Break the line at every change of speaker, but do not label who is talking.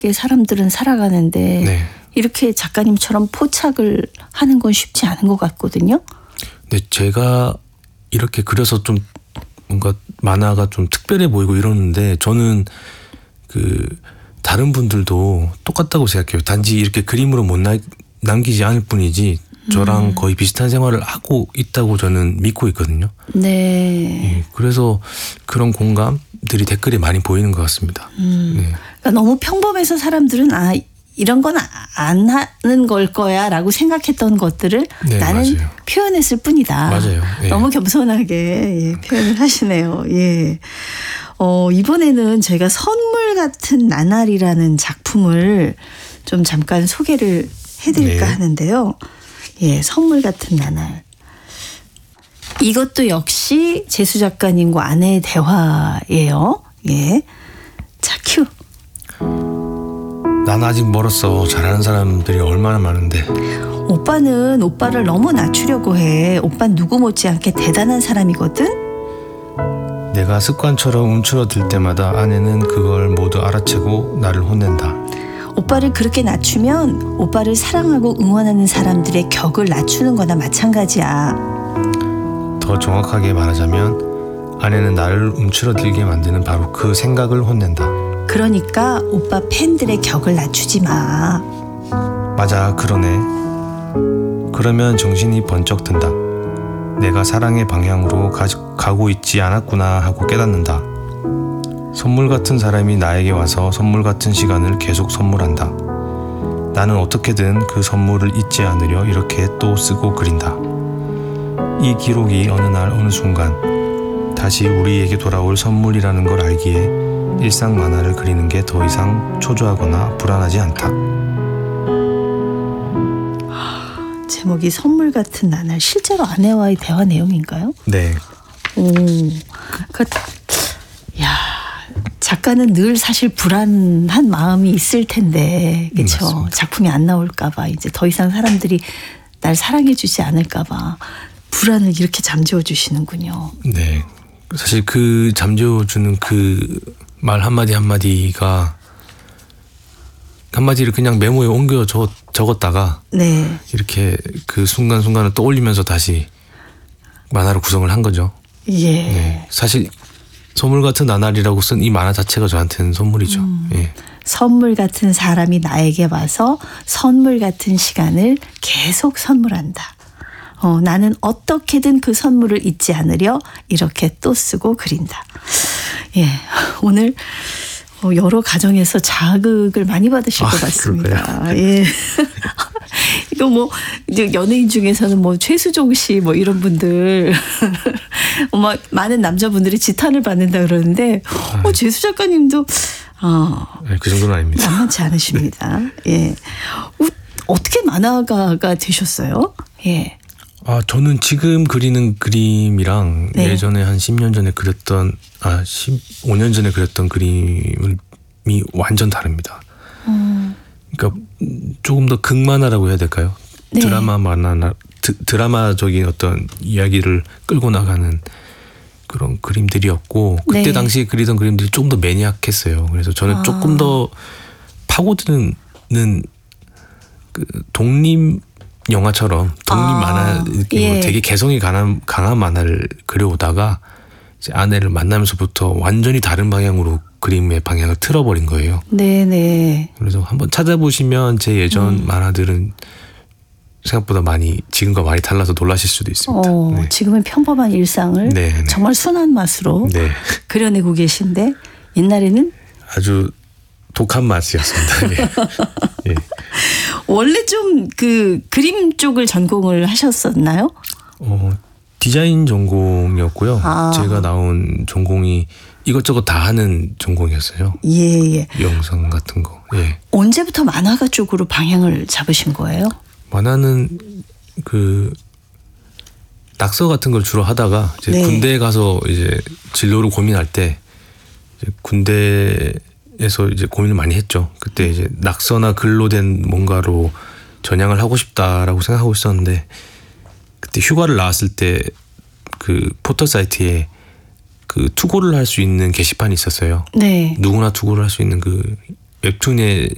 사람들은 살아가는데
네.
이렇게 작가님처럼 포착을 하는 건 쉽지 않은 것 같거든요.
네, 제가 이렇게 그려서 좀 뭔가 만화가 좀 특별해 보이고 이러는데 저는 다른 분들도 똑같다고 생각해요. 단지 이렇게 그림으로 못 남기지 않을 뿐이지 저랑 거의 비슷한 생활을 하고 있다고 저는 믿고 있거든요.
네.
예, 그래서 그런 공감들이 댓글에 많이 보이는 것 같습니다. 네.
그러니까 너무 평범해서 사람들은 이런 건 안 하는 걸 거야 라고 생각했던 것들을
네,
나는
맞아요.
표현했을 뿐이다.
맞아요. 예.
너무 겸손하게 표현을 하시네요. 예. 이번에는 제가 선물 같은 나날이라는 작품을 좀 잠깐 소개를 해드릴까
네.
하는데요. 예, 선물 같은 나날. 이것도 역시 재수 작가님과 아내의 대화예요. 예. 자, 큐.
난 아직 멀었어. 잘하는 사람들이 얼마나 많은데.
오빠는 오빠를 너무 낮추려고 해. 오빠는 누구 못지않게 대단한 사람이거든.
내가 습관처럼 움츠러들 때마다 아내는 그걸 모두 알아채고 나를 혼낸다.
오빠를 그렇게 낮추면 오빠를 사랑하고 응원하는 사람들의 격을 낮추는 거나 마찬가지야.
더 정확하게 말하자면 아내는 나를 움츠러들게 만드는 바로 그 생각을 혼낸다.
그러니까 오빠 팬들의 격을 낮추지 마.
맞아, 그러네. 그러면 정신이 번쩍 든다. 내가 사랑의 방향으로 가고 있지 않았구나 하고 깨닫는다. 선물 같은 사람이 나에게 와서 선물 같은 시간을 계속 선물한다. 나는 어떻게든 그 선물을 잊지 않으려 이렇게 또 쓰고 그린다. 이 기록이 어느 날 어느 순간 다시 우리에게 돌아올 선물이라는 걸 알기에 일상 만화를 그리는 게 더 이상 초조하거나 불안하지 않다.
제목이 선물 같은 나날. 실제로 아내와의 대화 내용인가요?
네.
야, 작가는 늘 사실 불안한 마음이 있을 텐데, 그렇죠?
맞습니다.
작품이 안 나올까봐 이제 더 이상 사람들이 날 사랑해주지 않을까봐 불안을 이렇게 잠재워 주시는군요.
네. 사실 그 잠재워주는 그 말 한마디 한마디가 한마디를 그냥 메모에 옮겨 적었다가
네.
이렇게 그 순간순간을 떠올리면서 다시 만화를 구성을 한 거죠.
예.
네. 사실 선물 같은 나날이라고 쓴 이 만화 자체가 저한테는 선물이죠. 예.
선물 같은 사람이 나에게 와서 선물 같은 시간을 계속 선물한다. 나는 어떻게든 그 선물을 잊지 않으려 이렇게 또 쓰고 그린다. 예, 오늘 여러 가정에서 자극을 많이 받으실 것 같습니다. 예. 이거 뭐 이제 연예인 중에서는 뭐 최수종 씨 뭐 이런 분들 막 많은 남자분들이 지탄을 받는다 그러는데 재수 작가님도
네, 그 정도는 아닙니다.
만만치 않으십니다. 예. 어떻게 만화가가 되셨어요? 예.
저는 지금 그리는 그림이랑
네.
예전에 한 10년 전에 그렸던 15년 전에 그렸던 그림이 완전 다릅니다. 그러니까 조금 더 극만화라고 해야 될까요?
네.
드라마 만화나 드라마적인 어떤 이야기를 끌고 나가는 그런 그림들이었고 그때
네.
당시에 그리던 그림들이 조금 더 매니악했어요. 그래서 저는 조금 더 파고드는 그 독립 영화처럼 독립 만화 느낌으로
예.
되게 개성이 강한 만화를 그려오다가 이제 아내를 만나면서부터 완전히 다른 방향으로 그림의 방향을 틀어버린 거예요.
네네.
그래서 한번 찾아보시면 제 예전 만화들은 생각보다 지금과 많이 달라서 놀라실 수도 있습니다. 네.
지금은 평범한 일상을
네.
정말 순한 맛으로
네.
그려내고 계신데 옛날에는
아주 독한 맛이었습니다. 예. 예.
원래 좀 그 그림 쪽을 전공을 하셨었나요?
디자인 전공이었고요. 제가 나온 전공이 이것저것 다 하는 전공이었어요.
예.
영상 같은 거. 예.
언제부터 만화가 쪽으로 방향을 잡으신 거예요?
만화는 그 낙서 같은 걸 주로 하다가 이제
네.
군대에 가서 이제 진로를 고민할 때 이제 군대에서 이제 고민을 많이 했죠. 그때 이제 낙서나 글로 된 뭔가로 전향을 하고 싶다라고 생각하고 있었는데 그때 휴가를 나왔을 때 그 포털 사이트에 그 투고를 할 수 있는 게시판이 있었어요.
네.
누구나 투고를 할 수 있는 그 웹툰에